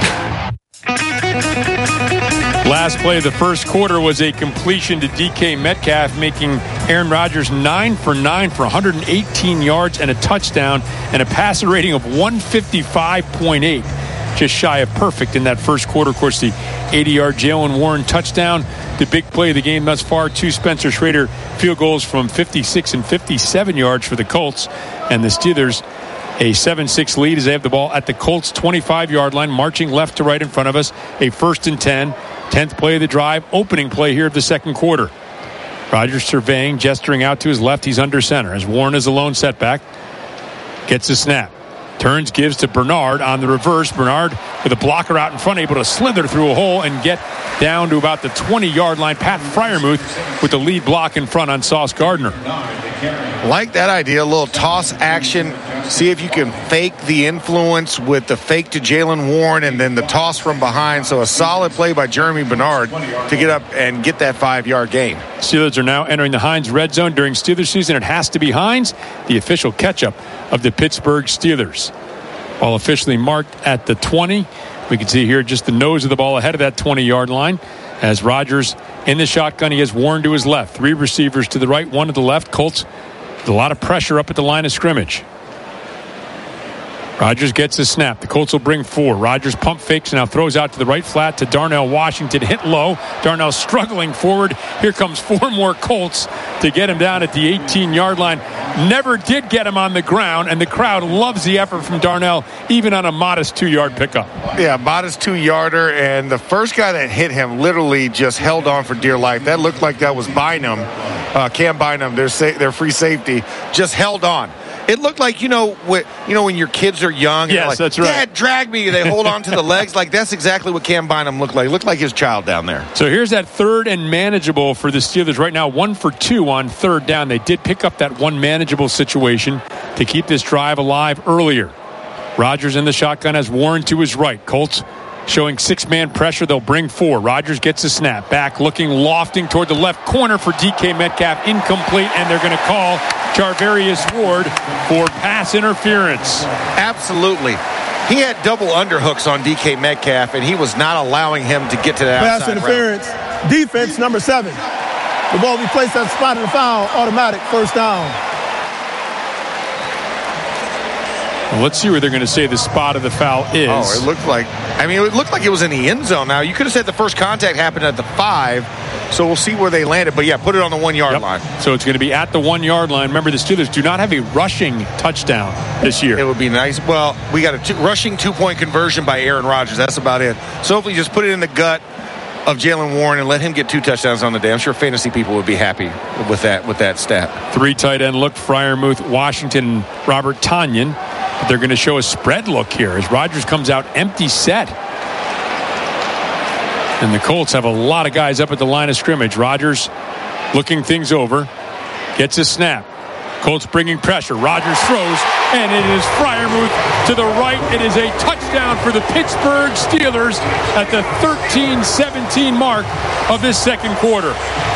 Last play of the first quarter was a completion to DK Metcalf, making Aaron Rodgers 9 for 9 for 118 yards and a touchdown and a passer rating of 155.8. Just shy of perfect in that first quarter. Of course, the 80-yard Jaylen Warren touchdown, the big play of the game thus far. 2 Spencer Schrader field goals from 56 and 57 yards for the Colts. And the Steelers, a 7-6 lead as they have the ball at the Colts' 25-yard line, marching left to right in front of us. A 1st and 10, 10th play of the drive, opening play here of the second quarter. Rodgers surveying, gesturing out to his left. He's under center as Warren is a lone setback. Gets the snap. Turns, gives to Bernard on the reverse. Bernard with a blocker out in front, able to slither through a hole and get down to about the 20-yard line. Pat Freiermuth with the lead block in front on Sauce Gardner. Like that idea, a little toss action. See if you can fake the influence with the fake to Jaylen Warren and then the toss from behind. So a solid play by Jeremy Bernard to get up and get that 5-yard gain. Steelers are now entering the Heinz red zone. During Steelers season, it has to be Heinz, the official catch-up of the Pittsburgh Steelers. Ball officially marked at the 20. We can see here just the nose of the ball ahead of that 20-yard line. As Rodgers in the shotgun, he has Warren to his left. 3 receivers to the right, 1 to the left. Colts with a lot of pressure up at the line of scrimmage. Rodgers gets the snap. The Colts will bring 4. Rodgers pump fakes, now throws out to the right flat to Darnell Washington. Hit low. Darnell struggling forward. Here comes 4 more Colts to get him down at the 18-yard line. Never did get him on the ground, and the crowd loves the effort from Darnell, even on a modest 2-yard pickup. Yeah, modest 2-yarder, and the first guy that hit him literally just held on for dear life. That looked like that was Bynum, Cam Bynum, their free safety, just held on. It looked like, when your kids are young. Yes, like, that's right. Dad, drag me. They hold on to the legs. Like, that's exactly what Cam Bynum looked like. It looked like his child down there. So here's that 3rd and manageable for the Steelers right now. 1 for 2 on 3rd down. They did pick up that 1 manageable situation to keep this drive alive earlier. Rodgers in the shotgun has Warren to his right. Colts showing 6-man pressure. They'll bring 4. Rodgers gets a snap. Back looking, lofting toward the left corner for DK Metcalf. Incomplete, and they're going to call Charvarius Ward for pass interference. Absolutely. He had double underhooks on DK Metcalf, and he was not allowing him to get to that pass outside interference. route. Defense, number 7. The ball be placed at the spot of the foul. Automatic first down. Well, let's see where they're going to say the spot of the foul is. Oh, it looked like it was in the end zone. Now, you could have said the first contact happened at the 5, so we'll see where they landed. But, yeah, put it on the 1-yard line. So it's going to be at the 1-yard line. Remember, the Steelers do not have a rushing touchdown this year. It would be nice. Well, we got a rushing 2-point conversion by Aaron Rodgers. That's about it. So hopefully just put it in the gut of Jaylen Warren and let him get 2 touchdowns on the day. I'm sure fantasy people would be happy with that stat. 3 tight end look, Freiermuth, Washington, Robert Tonyan. But they're going to show a spread look here as Rodgers comes out empty set. And the Colts have a lot of guys up at the line of scrimmage. Rodgers looking things over. Gets a snap. Colts bringing pressure. Rodgers throws, and it is Freiermuth to the right. It is a touchdown for the Pittsburgh Steelers at the 13-17 mark of this second quarter.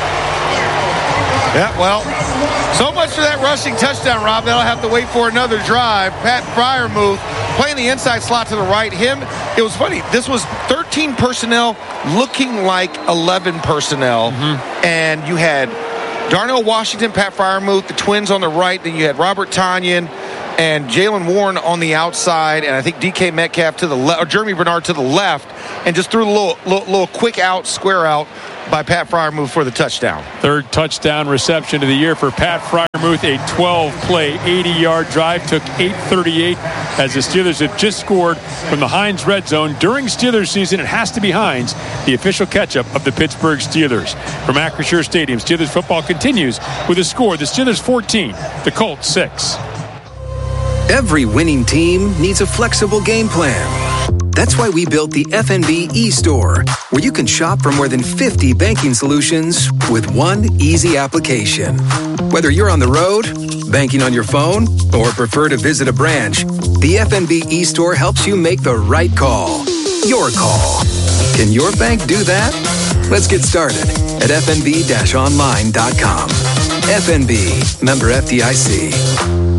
Yeah, well, so much for that rushing touchdown, Rob. They'll have to wait for another drive. Pat Freiermuth playing the inside slot to the right. It was funny. This was 13 personnel looking like 11 personnel. And you had Darnell Washington, Pat Freiermuth, the twins on the right. Then you had Robert Tonyan and Jaylen Warren on the outside. And I think DK Metcalf to the left, or Jeremy Bernard to the left. And just threw a little quick out, square out by Pat Freiermuth for the touchdown. Third touchdown reception of the year for Pat Freiermuth. A 12-play, 80-yard drive. Took 8:38 as the Steelers have just scored from the Heinz red zone. During Steelers season, it has to be Heinz, the official catch-up of the Pittsburgh Steelers. From Acrisure Stadium, Steelers football continues with a score. The Steelers 14, the Colts 6. Every winning team needs a flexible game plan. That's why we built the FNB e-store, where you can shop for more than 50 banking solutions with one easy application. Whether you're on the road, banking on your phone, or prefer to visit a branch, the FNB e-store helps you make the right call. Your call. Can your bank do that? Let's get started at fnb-online.com. FNB, member FDIC.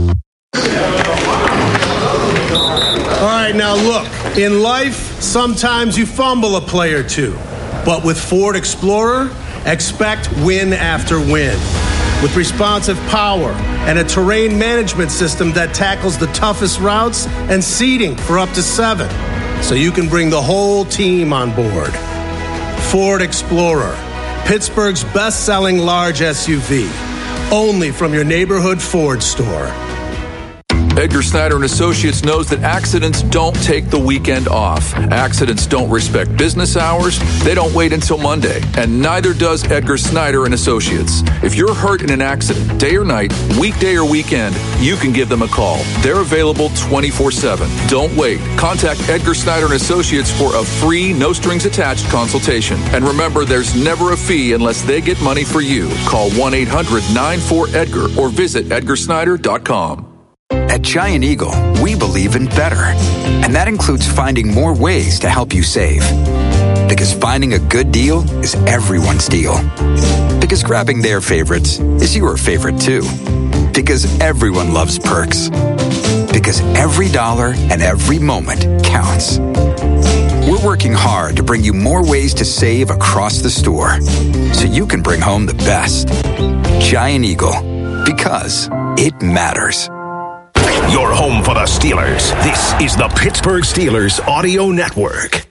All right, now look, in life, sometimes you fumble a play or two. But with Ford Explorer, expect win after win. With responsive power and a terrain management system that tackles the toughest routes and seating for up to 7, so you can bring the whole team on board. Ford Explorer, Pittsburgh's best-selling large SUV, only from your neighborhood Ford store. Edgar Snyder and Associates knows that accidents don't take the weekend off. Accidents don't respect business hours. They don't wait until Monday. And neither does Edgar Snyder and Associates. If you're hurt in an accident, day or night, weekday or weekend, you can give them a call. They're available 24/7. Don't wait. Contact Edgar Snyder and Associates for a free, no-strings-attached consultation. And remember, there's never a fee unless they get money for you. Call 1-800-94-EDGAR or visit edgarsnyder.com. At Giant Eagle, we believe in better. And that includes finding more ways to help you save. Because finding a good deal is everyone's deal. Because grabbing their favorites is your favorite too. Because everyone loves perks. Because every dollar and every moment counts. We're working hard to bring you more ways to save across the store, so you can bring home the best. Giant Eagle. Because it matters. Your home for the Steelers. This is the Pittsburgh Steelers Audio Network.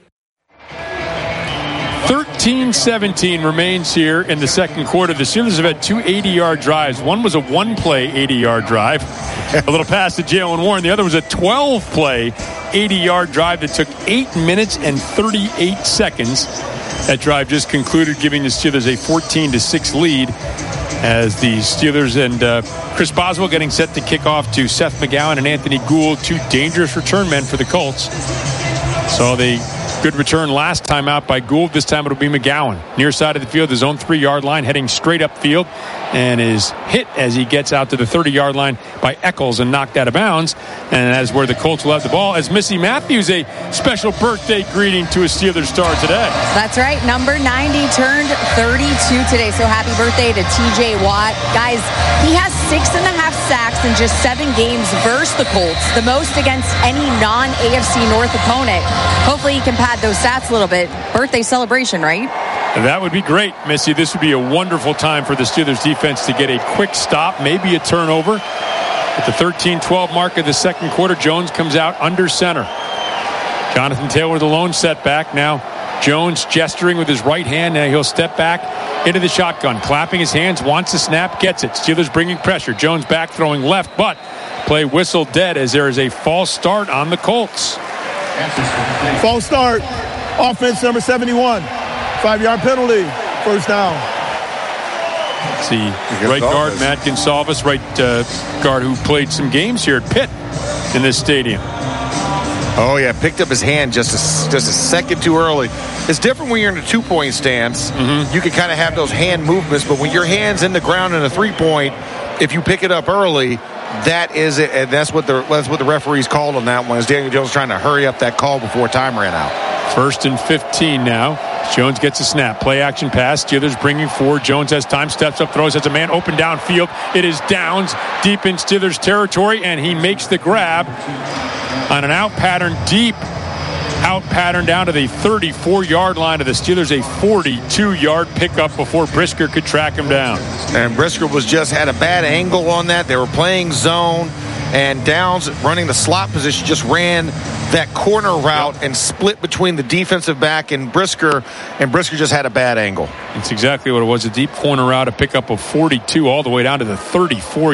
13-17 remains here in the second quarter. The Steelers have had 2 80-yard drives. One was a 1-play 80-yard drive, a little pass to Jaylen Warren. The other was a 12-play 80-yard drive that took 8 minutes and 38 seconds. That drive just concluded, giving the Steelers a 14-6 lead, as the Steelers and Chris Boswell getting set to kick off to Seth McGowan and Anthony Gould, 2 dangerous return men for the Colts. So the good return last time out by Gould. This time it'll be McGowan. Near side of the field, his own 3-yard line, heading straight upfield, and is hit as he gets out to the 30-yard line by Eccles and knocked out of bounds. And that's where the Colts will have the ball, as Missy Matthews, a special birthday greeting to a Steelers star today. That's right. Number 90 turned 32 today. So happy birthday to TJ Watt. Guys, he has 6.5 sacks in just 7 games versus the Colts, the most against any non-AFC North opponent. Hopefully he can pad those stats a little bit. Birthday celebration, right? That would be great, Missy. This would be a wonderful time for the Steelers defense to get a quick stop, maybe a turnover. At the 13-12 mark of the second quarter, Jones comes out under center. Jonathan Taylor with a lone setback. Now Jones gesturing with his right hand. Now he'll step back into the shotgun, clapping his hands, wants a snap, gets it. Steelers bringing pressure. Jones back throwing left, but play whistle dead as there is a false start on the Colts. False start. Offense number 71. 5-yard penalty. First down. See, right guard Matt Gonsalves, right guard who played some games here at Pitt in this stadium. Oh, yeah, picked up his hand just a second too early. It's different when you're in a 2-point stance. You can kind of have those hand movements, but when your hand's in the ground in a 3-point, if you pick it up early, that is it, and that's what the referees called on that one. Is Daniel Jones trying to hurry up that call before time ran out. 1st and 15 now. Jones gets a snap. Play action pass. Steelers bringing forward. Jones has time. Steps up. Throws. Has a man open downfield. It is Downs deep in Steelers territory, and he makes the grab on an out pattern deep. Out pattern down to the 34-yard line of the Steelers. A 42-yard pickup before Brisker could track him down. And Brisker had a bad angle on that. They were playing zone, and Downs, running the slot position, just ran that corner route and split between the defensive back and Brisker just had a bad angle. It's exactly what it was, a deep corner route, a pickup of 42 all the way down to the 34